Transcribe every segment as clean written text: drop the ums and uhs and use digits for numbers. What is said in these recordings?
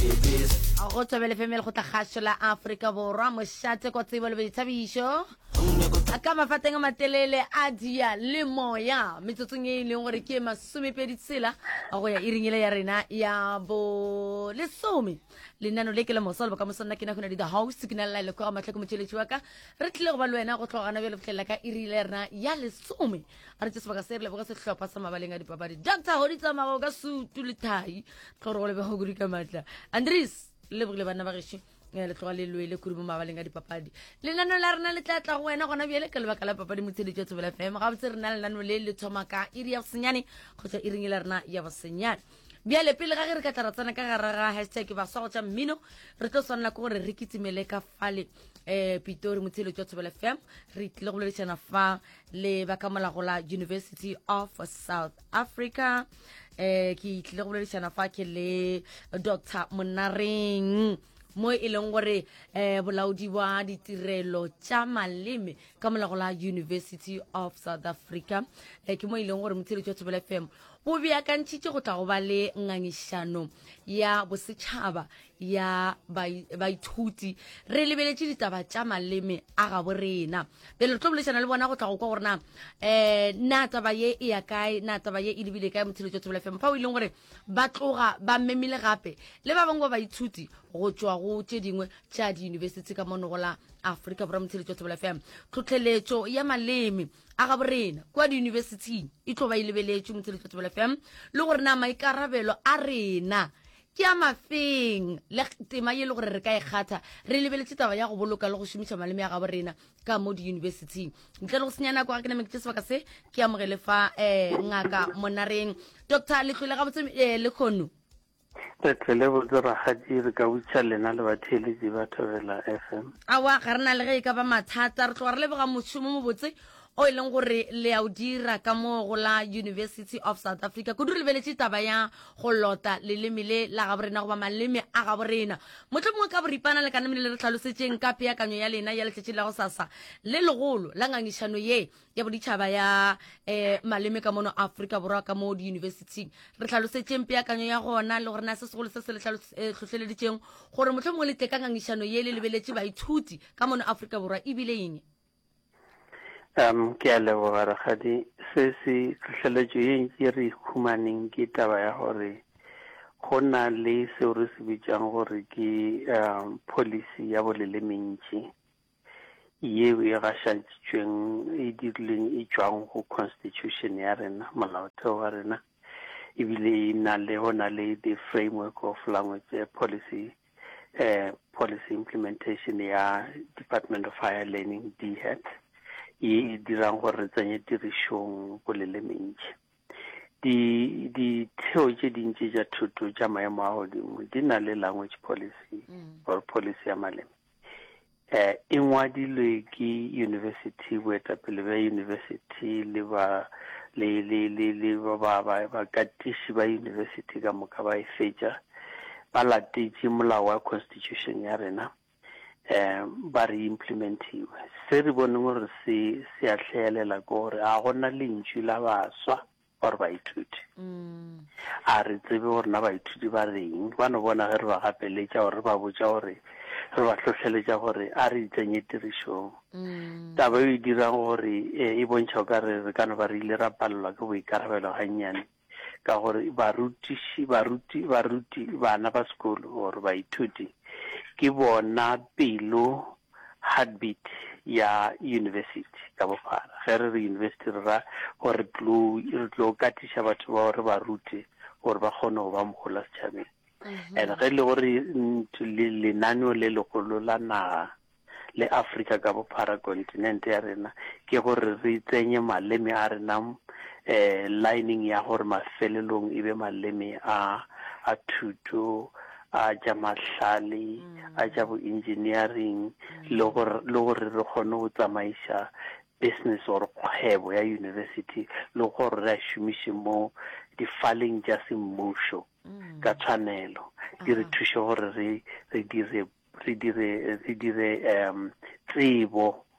a go tswabele femele go tla kgaso la Afrika Borwa mošate kwa tsebo le boithabišo a ka mafateng a matelele a dia le moya metsotsong e leng gore ke masomepedi tsela a go ya iringile ya rena ya bo lesome lenano le ke le mosalo ba ka mosonna ke na gona di the house ke na le kwa matlhako motšheletši wa ka re tlile go ba le wena go tlhogana bjale fitlhelela ka irile rena ya lesome a re tse sebaka se re leboga sehlopha sa mabaleng a dipapadi Dr. Hoditsamago ka sutu le thai tlhoro go lebega go ka matla Andries le bogile bana ba gešo le tloga le lwele kuri mo mabaleng a dipapadi lenano la rena le tla tla go wena gona bjele ka lebaka la papadi motšheletši wa Tsebela FM ga botse rena lenano le thoma ka iri ya bosenyane kgotsa iring la rena ya bosenyane bjale pele ga ge re ka tla ra tsena ka gare ga hashtag baswa go tša mmino re tlo swanela ke gore re kitsimele ka fale Pitori motšheletši wa Tsebela FM re tlile go boledišana fa le ba ka molago la University of South Africa ke tlile go boledišana fa ke le Dr. Monareng mo e leng gore bolaodi wa ditirelo tša maleme ka molago la University of South Africa ke mo e leng gore motšheletši wa Tsebela FM o beakantšhitše go tla go ba le ngangišano ya bosetšhaba ya baithuti re lebeletše ditaba tša maleme a ga borena pele re tlo bolešana le bona go tla go kwa gorena na taba ye e ya kae na taba ye e lebile kae motšheletši wa Tsebela FM fa o e leng gore ba tloga ba memile gape le ba bangwe ba baithuti go tšwa go tše dingwe tša di-university ka mono go la Afrika Borwa motšheletši wa Tsebela FM tlhotlheletšo ya maleme a ga borena kwa di-university e tlo ba e lebeletše motšheletši wa Tsebela FM le gore na maikarabelo a rena ke a mafeng le tema ye le gore re ka e kgatha re lebeletše taba ya go boloka le go šomiša maleme a ga borena ka mo di-university ntle le go senya nako ga ke nameketše sebaka se ke amogele fa ngaka Monareng Dr. Letlole gabotse le kgono re tlile botse ragadi re ka botša lena le batheeletši ba Thobela FM awa ga re na le ge e ka ba mathata re tloga re leboga mošomo mo botse o e leng gore le a o dira ka mo go la University of South Africa kudu re lebeletše taba ya go lota leleme le la ga borena goba maleme a ga borena motlho mongwe ka boripana le kanamele le re tlhalosetšeng ka peakanyo ya lena ya letšatši la go sasa le legolo la ngangišano ye ya boditšhaba ya maleme ka mono Afrika Borwa ka mo di-university re tlhalosetšeng peakanyo ya gona le gore na se segolo se se le tlhotlheleditšeng gore motlho mongwe le tle ka ngangišano ye le lebeletše baithuti ka mono Afrika Borwa e bile eng ke a leboga ragadi se se tlhotlheletšo ye ntši re ikhumaneng ke taba ya gore go na le seo re se bitšang gore ke policy ya bolelementši yeo e gašantšitšweng e dirileng e tšwang go constitution ya rena molaotheo wa rena ebile e na le go na le the framework of language policy implementation ya Department of Higher Learning DHET e dirang gore re tsenye tirišong bolelementši ditheo tše dintši tša thuto tša maemo a godimo di na le language policy or policy ya maleme e ngwadilwe ke university boetapele bja university le bakatiši ba university ka moka ba e fetša ba latetše molao wa constitution ya rena ba re implementiwe se re bone gore se a tlheelela ke gore a gona lentšu la baswa or baithuti a re tsebe gore na baithuti ba reng ba no bona ge re ba gapeletša gore re ba botša gore re ba tlhotlheletša gore a re tsenye tirišong taba e dirang gore e bontšha o ka re ka no ba re ile ra palelwa ke boikarabelo gannyane ka gore baruti bana ba sekolo gore baithuti ke bona pelo heartbeat ya university ka bophara ge re university ra gore re tlo katiša batho ba gore ba rute gore ba kgone go ba mogola setšhabeng and ge le gore lenaneo le legolo la naga le Afrika ka bophara continent ya rena ke gore re tsenye maleme a rena lining ya gore mafelelong e be maleme a thuto a tša mahlale a tša bo-engineering le gore re kgone go tsamaiša business or kgwebo ya university le gore re a šomiše mo difaleng tša semmušo ka tshwanelo di re thuše gore re dire tsebo go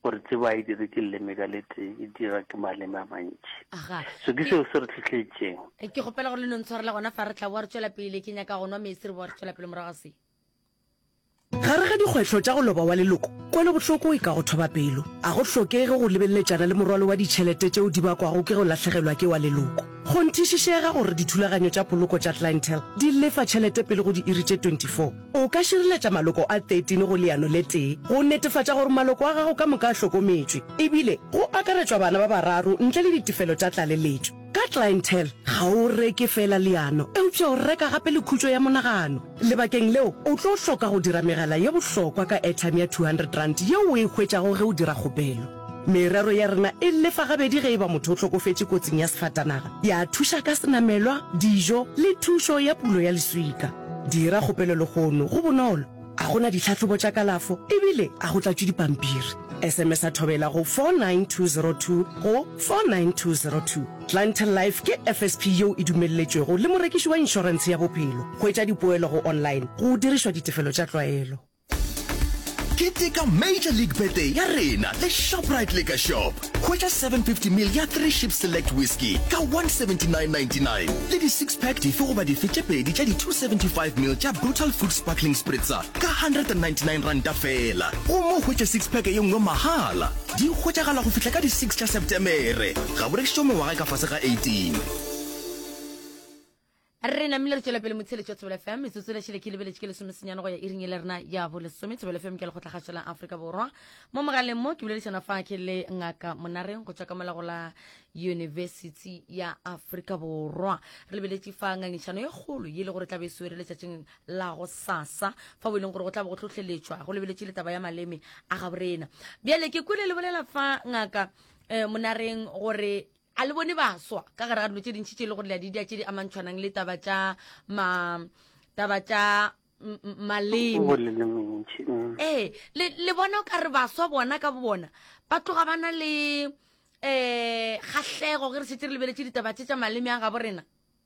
gore tsebo a e dire ke leleme ka lete e dira ke maleme a mantši so ke seo se re tlhotlhetseng ke gopela gore le no ntshwarela gona fa re tla boa re tswela pele ke nyaka gonwa metsi re boa re tswela pele morago se gare ga dikgwetlho tša go loba wa leloko kwele bohloko e ka go thoba pelo a go hlokege go lebelletšana le morwalo wa ditšhelete tšeo di bakwago ke go latlhegelwa ke wa leloko go nthišišega gore dithulaganyo tša poloko tša clientele di lefa tšhelete pele go di iri tše 24 o ka šireletša maloko a 13 go leano le tee go netefatša gore maloko a gago ka moka a hlokometšwe ebile go akaretšwa bana ba bararo ntle le ditefelo tša tlaleletšo ka clientele ga o reke fela leano eupša o reka gape le khutšo ya monagano lebakeng leo o tlo hloka go dira megala ye bohlokwa ka airtime ya 200 rand yeo o e hwetšago ge o dira kgopelo merero ya rena e lefa gabedi ge e ba motho o hlokofetše kotsing ya sefatanaga ya thuša ka senamelwa dijo le thušo ya pulo ya leswika dira kgopelo legono go bonolo a gona ditlhatlhobo tša kalafo ebile a go tlatšwe dipampiri SMS a thobela go 49202 go 49202 Clientele Life ke FSP yeo e dumelletšwego le morekiši wa inšorense ya bophelo go etša dipoelo go online go dirišwa ditefelo tša tlwaelo Keteka Major League Birthday ya rena le Shoprite Liquor Shop. Hwetša 750ml ya 3 Ship Select Whiskey ka 179.99 le di 6-pack dife goba dife tše pedi tša di 275ml tša Brutal Food Sparkling Spritzer ka 199 ranta fela. O mo hwetša 6-pack ye nngwe mahala. Di hwetšagala go fihla ka di 6 tša Septemere. Ga borekišo mengwaga ka fase ga 18. re namile re tswela pele motsheletšo Tsebele FM metsotso le šele ke lebeletše ke lesomesenyana go ya iring le rena ya bo lesome Tsebele FM ke le go tlhagatšo la Afrika Borwa mo mogaleng mo ke boledišana fa ke le ngaka Monareng go tswa ka molago la University ya Afrika Borwa re lebeletše fa ngangišano ye kgolo ye le gore tla be swere letšatšeng la go sasa fa bo e leng gore go tla be go tlhotlheletšwa go lebeletše le taba ya maleme a ga borena bjale ke kwele le bolela fa ngaka Monareng gore a le bone baswa ka gare ga dilo tše dintšhi tše le gore le dia tše di amantšhwanang le taba tša maleme le bona o ka re baswa bona ka bo bona ba tloga ba na le kgahlego ge re šetse re lebeletše ditaba tše tša maleme a ga borena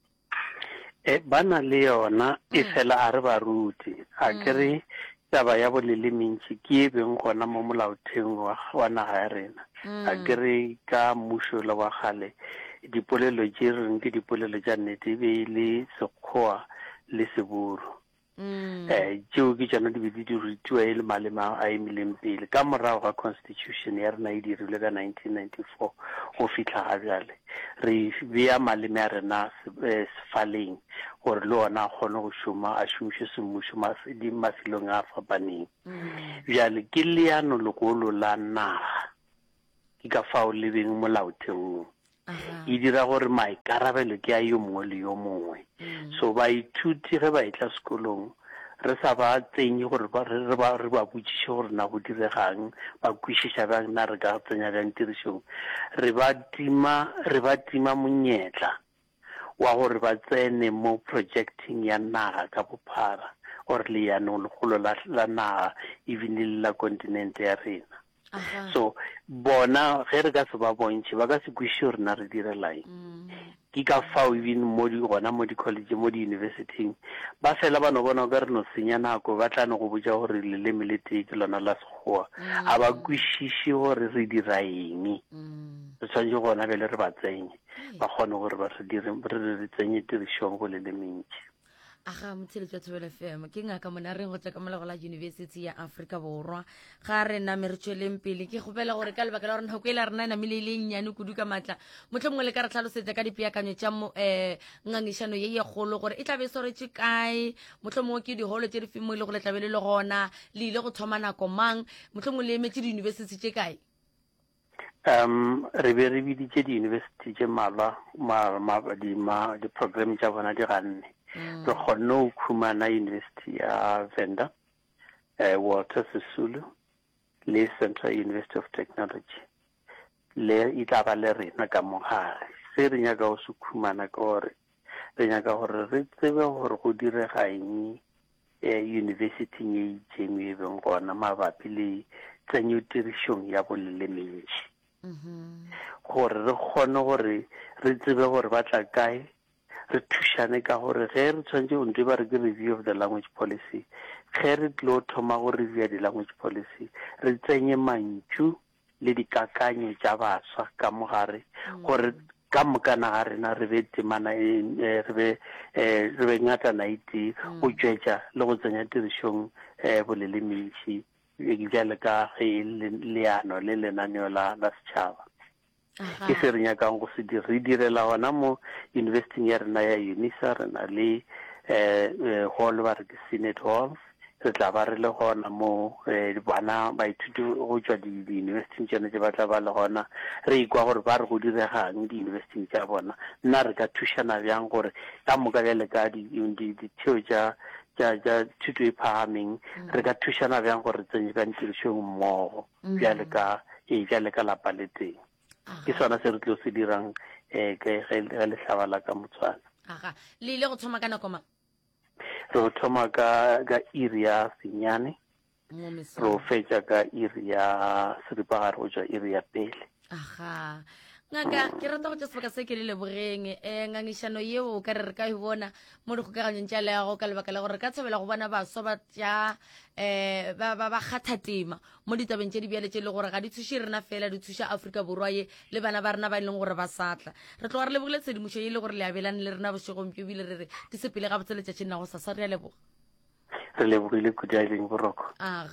ba na le yona e fela a re ba ruti a kere taba ya bolelementši ke e beng gona mo molaotheong wa naga ya rena a kere ka mmušo le wa kgale dipolelo tše reng ke dipolelo tša nnete be le sekgowa le seburu tšeo ke tšona di be di rutiwa e le maleme a emileng pele ka morago ga constitution ya rena e dirilwe ka 1994 go fitlha ga bjale re bea maleme a rena sefaleng gore le ona a kgone go šoma a šomiše semmušo mafelong a fapaneng bjale ke leano legolo la naga ke ka fao le beng molaotheong e dira gore maikarabelo ke a yo mongwe le yo mongwe so baithuti ge ba etla sekolong re sa ba tsenye gore re ba botšiše gore na go diregang ba kwešiša bjang na re ka tsenya bjang tirišong re ba tima monyetla wa gore ba tsene mo projecting ya naga ka bophara gore leanong legolo la naga even le la continente ya rena so bona ge re ka se ba bontšhe ba ka se kweše rena re direlang ke ka fao even gona mo di-college mo di-universityng ba fela ba no bona ka re no senya nako ba tla no go botša gore leleme le tee ke lona la sekgowa a ba kwešiše gore re dira eng re tshwanetse gona bele re ba tsenye ba kgone gore re tsenye tirišong go lelementši aga motsheletši wa Tsebele FM ke ngaka Monareng go tswa ka molago la University ya Afrika Borwa ga re name re tšweleng pele ke kgopela gore ka lebaka la gore nako e la rena e namile e le nnyane kudu ka maatla motlho mongwe le ka re tlhalosetsa ka dipeakanyo tša ngangišano ye ye kgolo gore e tla be soretše kae motlho mongwe ke diholo tše di fimo e le go le tlabe le le gona le ile go thoma nako mang motlho mongwe le emetše di-university tše kae re be re biditše di-university tše malwa di-program tša bona di ganne re kgonne go khumana University ya Venda Walter Sisulu le Central University of Technology le e tla ba le rena ka mogare se re nyaka go se khumana ka gore re nyaka gore re tsebe gore go direga eng university e itseng e beng gona mabapi le tsenyo tirišong ya bolelementši gore re kgone gore re tsebe gore ba tla kae re thušane ka gore ge re tshwanetse go ntwe ba re ke review of the language policy ge re tlo thoma go review the language policy re tsenye mantšu le dikakanyo tša baswa ka mogare gore ka mokana ga rena re be temana re be ngatana ite go tšwetša le go tsenya tirišong bolele mentši bjale ka leano le lenaneo la setšhaba ke se re nyakang go se re direla gona mo university ya rena ya UNISA re na le hall ba re ke Senate Hall re tla ba re le gona mo bana baithuti go tswa di-university tsone tse ba tla ba le gona re ikwa gore ba re go diregang di-university tša bona nna re ka thušana bjang gore ka moka bjale ka ditheo tša thuto e phagameng re ka thušana bjang gore re tsenye ka tirišong mmogo bjale ka lapa le teng ke sona se re tlo se dirang ge lehlaba la ka Motswana. Le ile go thoma ka nako mang? Re go thoma ka iri ya senyane re go fetša ka iri ya seripagare go tšwa iri ya pele. Ngaka ke rata go tša sebaka se ke le lebogeng ngangišano yeo ka re ka e bona mo dikgokaganyong tša leago ka lebaka la gore ka tshebela go bona baswa ba kgatha tema mo ditabeng tše di bjale tše le gore ga di thuše rena fela di thuša Afrika Borwa ye le bana ba rena ba e leng gore ba satla re tloga re lebogile tshedimušo ye le gore le abelane le rena bošegompio bile re re di sepele ga botse letšatši nna go sasa re a leboga re lebogile kudialeng boroko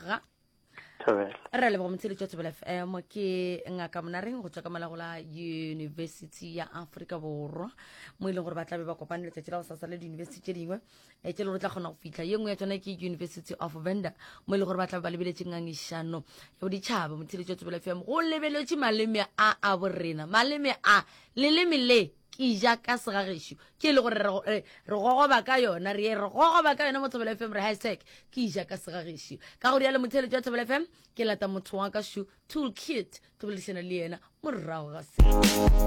re leboga motsheletši wa Thobela FM ke ngaka Monareng go tswa ka malago la University ya Afrika Borwa mo e leng gore ba tlabe ba kopane letšatši la go sasa le di-university tše dingwe tše le gore tla kgona go fitlha ye nngwe ya tsona ke University of Venda mo e leng gore ba tlabe ba lebeletše ngangišano ya boditšhaba motsheletši wa Thobela FM go lebeletše maleme a borena maleme a leleme le ke ja ka segagešo ke le gore re gogoba ka yona re gogoba ka yona mo Thobela FM re hashtag ke ja ka segagešo ka gore ya le motheletši wa Thobela FM ke lata motho wa ka shu toolkit ke boledišana le yena morago ga se